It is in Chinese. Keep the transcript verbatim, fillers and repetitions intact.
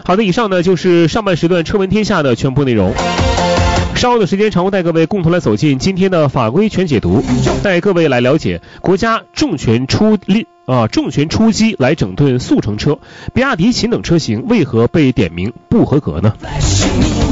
好的，以上呢就是上半时段车闻天下的全部内容。稍后的时间，常会带各位共同来走进今天的法规全解读，带各位来了解国家重拳出力啊，重拳出击来整顿速成车，比亚迪秦等车型为何被点名不合格呢？